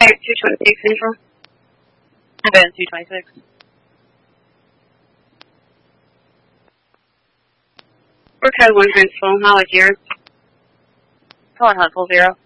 226 Central. Ben 226. We're code 1 Huntsville. Mileage 0. Calling Huntsville 0.